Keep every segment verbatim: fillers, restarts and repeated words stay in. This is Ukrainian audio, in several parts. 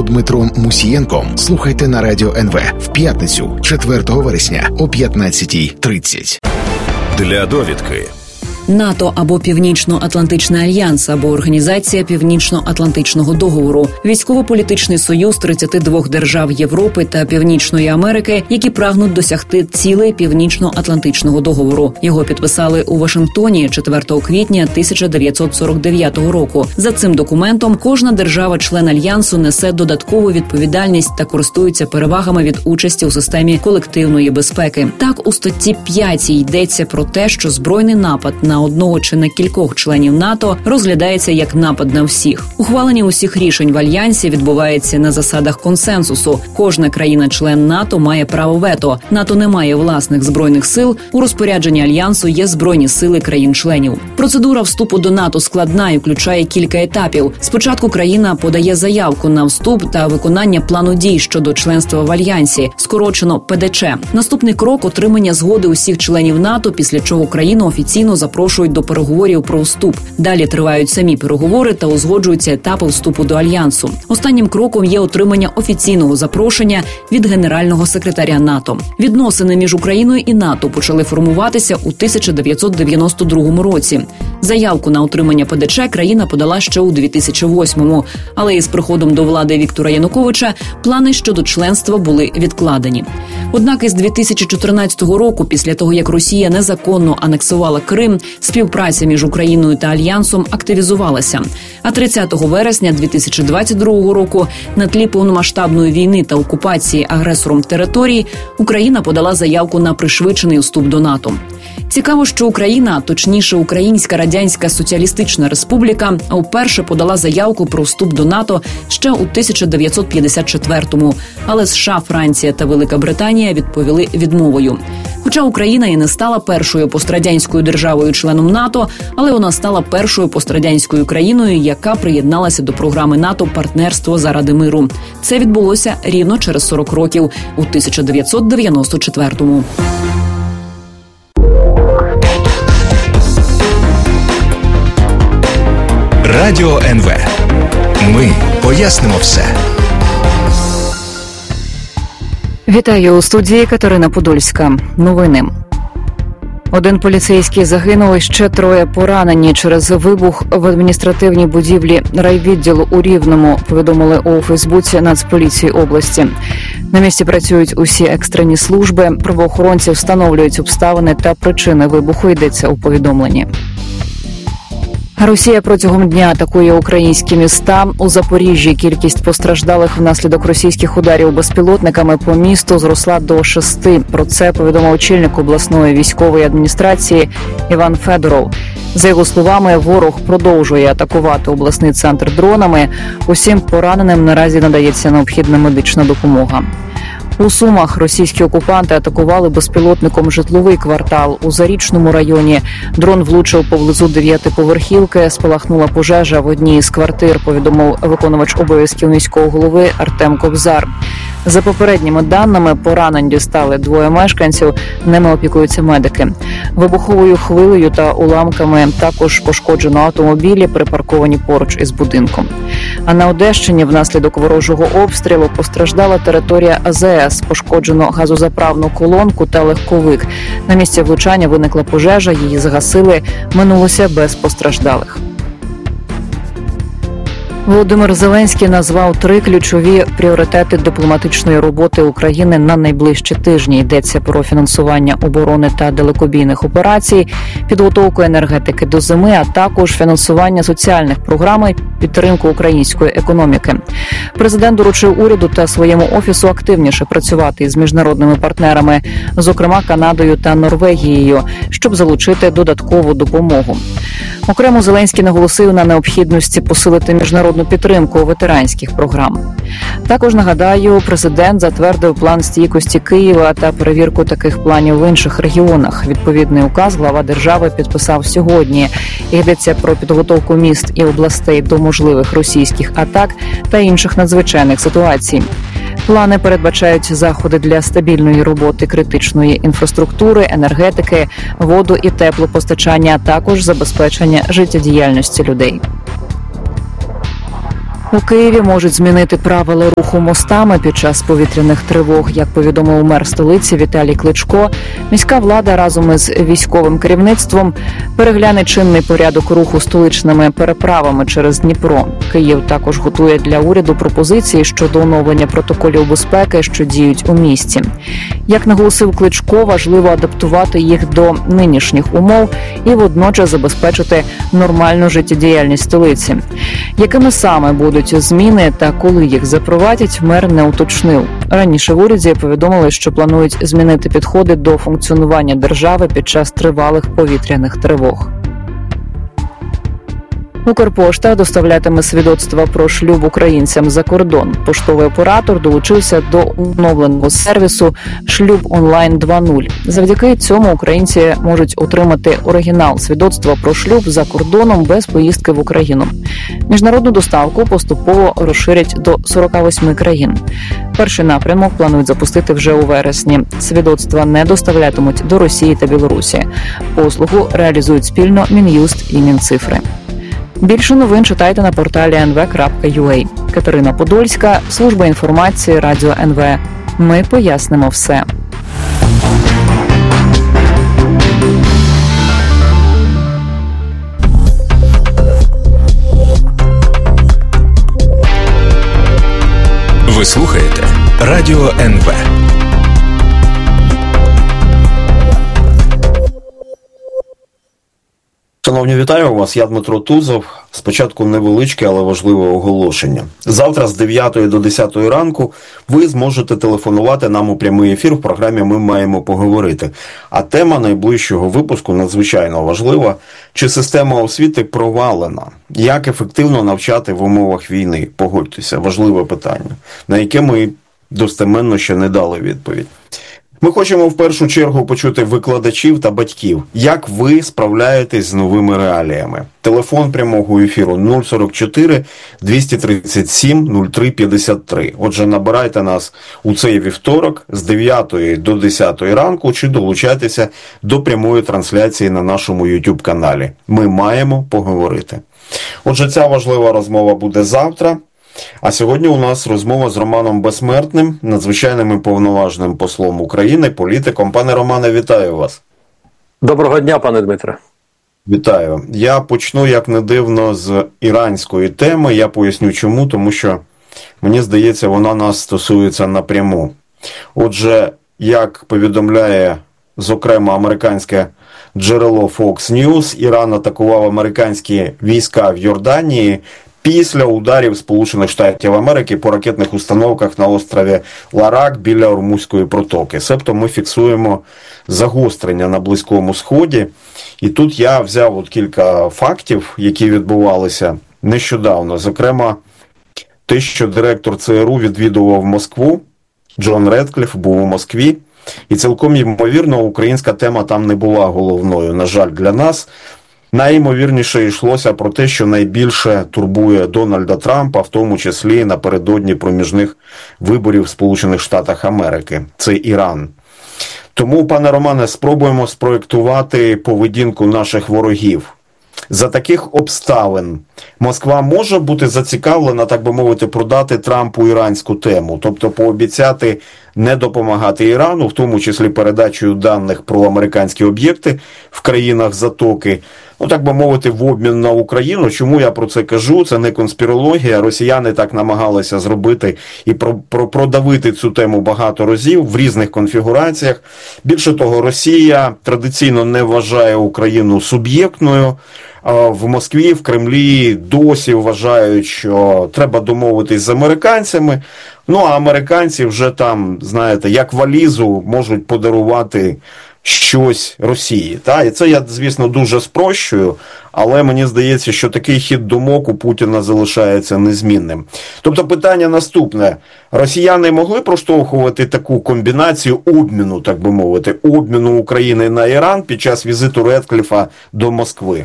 Дмитром Мусієнком слухайте на Радіо ен ве в п'ятницю, четвертого вересня о п'ятнадцятій тридцять. Для довідки. НАТО або Північно-Атлантичний альянс, або Організація Північно-Атлантичного договору – військово-політичний союз тридцяти двох держав Європи та Північної Америки, які прагнуть досягти цілей Північно-Атлантичного договору. Його підписали у Вашингтоні четвертого квітня тисяча дев'ятсот сорок дев'ятого року. За цим документом кожна держава-член альянсу несе додаткову відповідальність та користується перевагами від участі у системі колективної безпеки. Так, у статті п'ятій йдеться про те, що збройний напад на одного чи на кількох членів НАТО розглядається як напад на всіх. Ухвалення усіх рішень в альянсі відбувається на засадах консенсусу. Кожна країна-член НАТО має право вето. НАТО не має власних збройних сил. У розпорядженні альянсу є збройні сили країн-членів. Процедура вступу до НАТО складна і включає кілька етапів. Спочатку країна подає заявку на вступ та виконання плану дій щодо членства в альянсі, скорочено пе де че. Наступний крок – отримання згоди усіх членів НАТО, після чого країну офіційно запрошують до переговорів про вступ. Далі тривають самі переговори та узгоджуються етапи вступу до альянсу. Останнім кроком є отримання офіційного запрошення від генерального секретаря НАТО. Відносини між Україною і НАТО почали формуватися у тисяча дев'ятсот дев'яносто другому році. Заявку на отримання пе де че країна подала ще у дві тисячі восьмому, але із приходом до влади Віктора Януковича плани щодо членства були відкладені. Однак із дві тисячі чотирнадцятого року, після того як Росія незаконно анексувала Крим, співпраця між Україною та Альянсом активізувалася. А тридцятого вересня дві тисячі двадцять другого року на тлі повномасштабної війни та окупації агресором території Україна подала заявку на пришвидшений вступ до НАТО. Цікаво, що Україна, точніше Українська Радянська Соціалістична Республіка, вперше подала заявку про вступ до НАТО ще у тисяча дев'ятсот п'ятдесят четвертому, але США, Франція та Велика Британія відповіли відмовою. Хоча Україна і не стала першою пострадянською державою-членом НАТО, але вона стала першою пострадянською країною, яка приєдналася до програми НАТО «Партнерство заради миру». Це відбулося рівно через сорок років, у тисяча дев'ятсот дев'яносто четвертому. Радіо ен ве. Ми пояснимо все. Вітаю, у студії Катерина Подольська. Новини. Один поліцейський загинув, і ще троє поранені через вибух в адміністративній будівлі райвідділу у Рівному, повідомили у Фейсбуці Нацполіції області. На місці працюють усі екстрені служби, правоохоронці встановлюють обставини та причини вибуху, йдеться у повідомленні. Росія протягом дня атакує українські міста. У Запоріжжі кількість постраждалих внаслідок російських ударів безпілотниками по місту зросла до шести. Про це повідомив очільник обласної військової адміністрації Іван Федоров. За його словами, ворог продовжує атакувати обласний центр дронами. Усім пораненим наразі надається необхідна медична допомога. У Сумах російські окупанти атакували безпілотником житловий квартал. У Зарічному районі дрон влучив поблизу дев'ятиповерхівки, спалахнула пожежа в одній із квартир, повідомив виконувач обов'язків міського голови Артем Кобзар. За попередніми даними, поранень дістали двоє мешканців, ними опікуються медики. Вибуховою хвилею та уламками також пошкоджено автомобілі, припарковані поруч із будинком. А на Одещині внаслідок ворожого обстрілу постраждала територія а зе ес, пошкоджено газозаправну колонку та легковик. На місці влучання виникла пожежа, її загасили, минулося без постраждалих. Володимир Зеленський назвав три ключові пріоритети дипломатичної роботи України на найближчі тижні. Йдеться про фінансування оборони та далекобійних операцій, підготовку енергетики до зими, а також фінансування соціальних програм і підтримку української економіки. Президент доручив уряду та своєму офісу активніше працювати із міжнародними партнерами, зокрема Канадою та Норвегією, щоб залучити додаткову допомогу. Окремо Зеленський наголосив на необхідності посилити міжнародну підтримку ветеранських програм. Також, нагадаю, президент затвердив план стійкості Києва та перевірку таких планів в інших регіонах. Відповідний указ глава держави підписав сьогодні. Йдеться про підготовку міст і областей до можливих російських атак та інших надзвичайних ситуацій. Плани передбачають заходи для стабільної роботи критичної інфраструктури, енергетики, воду і теплопостачання, а також забезпечення життєдіяльності людей. У Києві можуть змінити правила руху мостами під час повітряних тривог. Як повідомив мер столиці Віталій Кличко, міська влада разом із військовим керівництвом перегляне чинний порядок руху столичними переправами через Дніпро. Київ також готує для уряду пропозиції щодо оновлення протоколів безпеки, що діють у місті. Як наголосив Кличко, важливо адаптувати їх до нинішніх умов і водночас забезпечити нормальну життєдіяльність столиці. Якими саме будуть зміни та коли їх запровадять, мер не уточнив. Раніше в уряді повідомили, що планують змінити підходи до функціонування держави під час тривалих повітряних тривог. Укрпошта доставлятиме свідоцтва про шлюб українцям за кордон. Поштовий оператор долучився до оновленого сервісу «Шлюб онлайн два нуль». Завдяки цьому українці можуть отримати оригінал свідоцтва про шлюб за кордоном без поїздки в Україну. Міжнародну доставку поступово розширять до сорок восьми країн. Перший напрямок планують запустити вже у вересні. Свідоцтва не доставлятимуть до Росії та Білорусі. Послугу реалізують спільно Мін'юст і Мінцифри. Більше новин читайте на порталі ен ве крапка ю а. Катерина Подольська, служба інформації Радіо ен ве. Ми пояснимо все. Ви слухаєте Радіо ен ве. Шановні, вітаю вас, я Дмитро Тузов. Спочатку невеличке, але важливе оголошення. Завтра з дев'ятої до десятої ранку ви зможете телефонувати нам у прямий ефір в програмі «Ми маємо поговорити». А тема найближчого випуску надзвичайно важлива. Чи система освіти провалена? Як ефективно навчати в умовах війни? Погодьтеся, важливе питання, на яке ми достеменно ще не дали відповідь. Ми хочемо в першу чергу почути викладачів та батьків. Як ви справляєтесь з новими реаліями? Телефон прямого ефіру нуль сорок чотири двісті тридцять сім нуль три п'ятдесят три. Отже, набирайте нас у цей вівторок з дев'ятої до десятої ранку чи долучайтеся до прямої трансляції на нашому YouTube-каналі. Ми маємо поговорити. Отже, ця важлива розмова буде завтра. А сьогодні у нас розмова з Романом Безсмертним, надзвичайним і повноважним послом України, політиком. Пане Романе, вітаю вас. Доброго дня, пане Дмитре. Вітаю. Я почну, як не дивно, з іранської теми. Я поясню чому, тому що, мені здається, вона нас стосується напряму. Отже, як повідомляє, зокрема, американське джерело Fox News, Іран атакував американські війська в Йорданії після ударів Сполучених Штатів Америки по ракетних установках на острові Ларак біля Ормузької протоки. Себто ми фіксуємо загострення на Близькому Сході. І тут я взяв от кілька фактів, які відбувалися нещодавно. Зокрема, те, що директор це ер у відвідував Москву, Джон Редкліф був у Москві. І цілком ймовірно, українська тема там не була головною, на жаль, для нас. Найімовірніше йшлося про те, що найбільше турбує Дональда Трампа, в тому числі напередодні проміжних виборів в Сполучених Штатах Америки. Це Іран. Тому, пане Романе, спробуємо спроєктувати поведінку наших ворогів. За таких обставин Москва може бути зацікавлена, так би мовити, продати Трампу іранську тему, тобто пообіцяти не допомагати Ірану, в тому числі передачею даних про американські об'єкти в країнах Затоки, ну, так би мовити, в обмін на Україну. Чому я про це кажу? Це не конспірологія. Росіяни так намагалися зробити і про, про, продавити цю тему багато разів в різних конфігураціях. Більше того, Росія традиційно не вважає Україну суб'єктною. В Москві, в Кремлі досі вважають, що треба домовитись з американцями. Ну, а американці вже там, знаєте, як валізу можуть подарувати щось Росії. Та? І це я, звісно, дуже спрощую, але мені здається, що такий хід думок у Путіна залишається незмінним. Тобто питання наступне. Росіяни могли проштовхувати таку комбінацію обміну, так би мовити, обміну України на Іран під час візиту Редкліфа до Москви?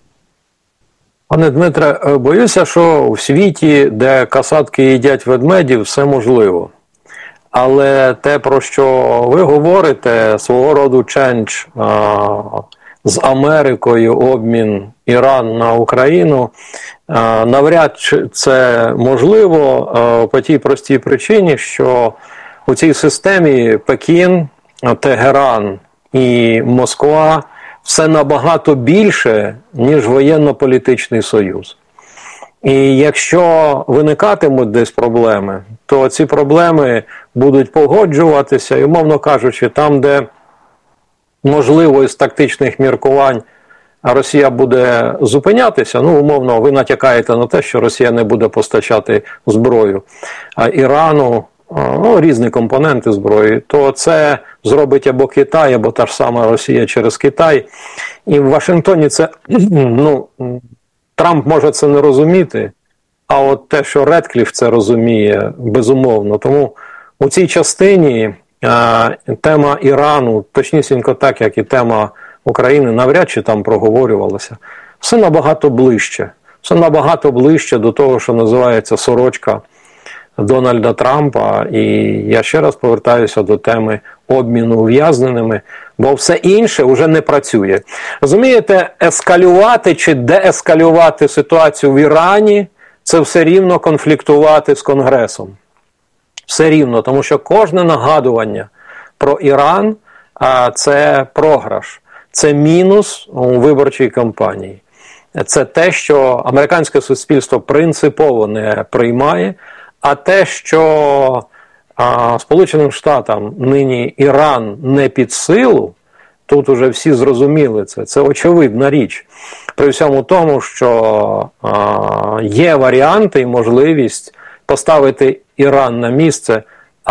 Пане Дмитре, боюся, що в світі, де касатки їдять ведмедів, все можливо. Але те, про що ви говорите, свого роду чендж з Америкою обмін Іран на Україну, навряд чи це можливо по тій простій причині, що у цій системі Пекін, Тегеран і Москва все набагато більше, ніж воєнно-політичний союз. І якщо виникатимуть десь проблеми, то ці проблеми будуть погоджуватися, і, умовно кажучи, там, де можливо із тактичних міркувань Росія буде зупинятися, ну, умовно, ви натякаєте на те, що Росія не буде постачати зброю а Ірану, ну, різні компоненти зброї, то це зробить або Китай, або та ж сама Росія через Китай. І в Вашингтоні це, ну, Трамп може це не розуміти, а от те, що Редкліф це розуміє, безумовно. Тому у цій частині е, тема Ірану, точнісінько так, як і тема України, навряд чи там проговорювалася. Все набагато ближче. Все набагато ближче до того, що називається сорочка Дональда Трампа. І я ще раз повертаюся до теми обміну ув'язненими, бо все інше вже не працює. Розумієте, ескалювати чи деескалювати ситуацію в Ірані – це все рівно конфліктувати з Конгресом. Все рівно, тому що кожне нагадування про Іран – це програш, це мінус у виборчій кампанії. Це те, що американське суспільство принципово не приймає, а те, що а, Сполученим Штатам нині Іран не під силу, тут уже всі зрозуміли це, це очевидна річ. При всьому тому, що а, є варіанти і можливість поставити Іран на місце,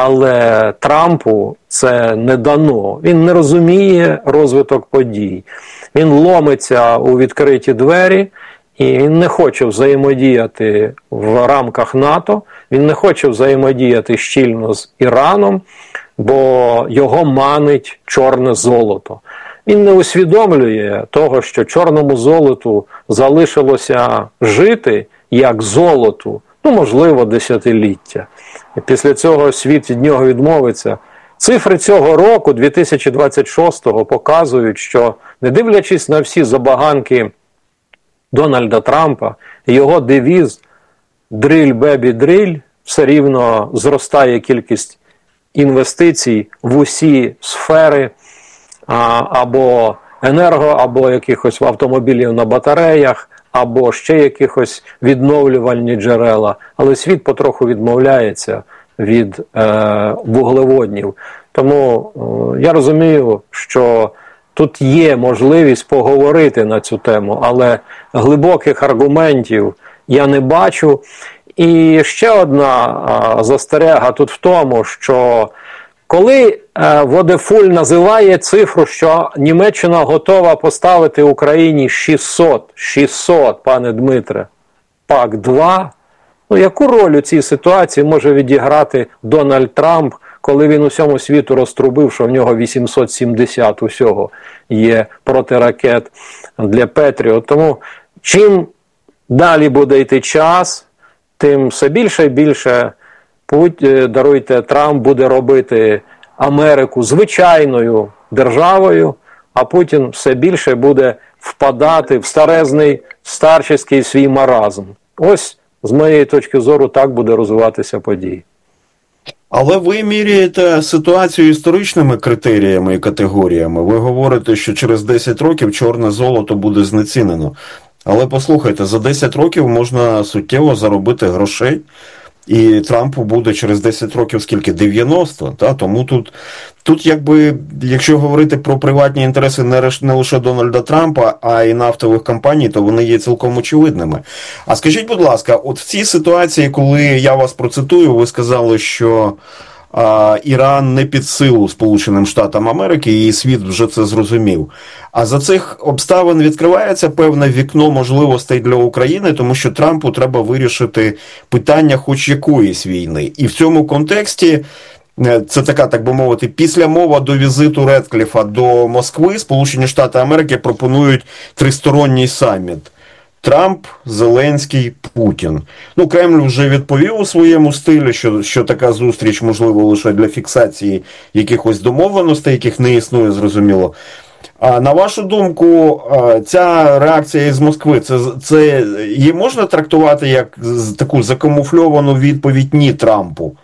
але Трампу це не дано. Він не розуміє розвиток подій. Він ломиться у відкриті двері, і він не хоче взаємодіяти в рамках НАТО, він не хоче взаємодіяти щільно з Іраном, бо його манить чорне золото. Він не усвідомлює того, що чорному золоту залишилося жити як золоту, ну, можливо, десятиліття. І після цього світ від нього відмовиться. Цифри цього року, дві тисячі двадцять шостого, показують, що, не дивлячись на всі забаганки Дональда Трампа, його девіз «Дриль, бебі, дриль», все рівно зростає кількість інвестицій в усі сфери, а, або енерго, або якихось автомобілів на батареях, або ще якихось відновлювальні джерела. Але світ потроху відмовляється від е, вуглеводнів. Тому е, я розумію, що тут є можливість поговорити на цю тему, але глибоких аргументів я не бачу. І ще одна е, застерега тут в тому, що коли е, Водефуль називає цифру, що Німеччина готова поставити Україні шістсот, шістсот, пане Дмитре, пак два, ну яку роль у цій ситуації може відіграти Дональд Трамп, коли він усьому світу розтрубив, що в нього вісімсот сімдесят усього є протиракет для Петріот. Тому чим далі буде йти час, тим все більше і більше даруйте, Трамп буде робити Америку звичайною державою, а Путін все більше буде впадати в старезний старческий свій маразм. Ось, з моєї точки зору, так буде розвиватися події. Але ви міряєте ситуацію історичними критеріями і категоріями. Ви говорите, що через десять років чорне золото буде знецінено. Але послухайте, за десять років можна суттєво заробити грошей, і Трампу буде через десять років скільки? дев'яносто, та? Тому тут, тут якби, якщо говорити про приватні інтереси не, не лише Дональда Трампа, а й нафтових компаній, то вони є цілком очевидними. А скажіть, будь ласка, от в цій ситуації, коли я вас процитую, ви сказали, що а, Іран не під силу Сполученим Штатам Америки, і світ вже це зрозумів. А за цих обставин відкривається певне вікно можливостей для України, тому що Трампу треба вирішити питання хоч якоїсь війни. І в цьому контексті, це така, так би мовити, післямова до візиту Редкліфа до Москви, Сполучені Штати Америки пропонують тристоронній саміт. Трамп, Зеленський, Путін. Ну, Кремль вже відповів у своєму стилі, що, що така зустріч можливо лише для фіксації якихось домовленостей, яких не існує, зрозуміло. А на вашу думку, ця реакція із Москви, це, це її можна трактувати як таку закамуфльовану відповідь ні Трампу?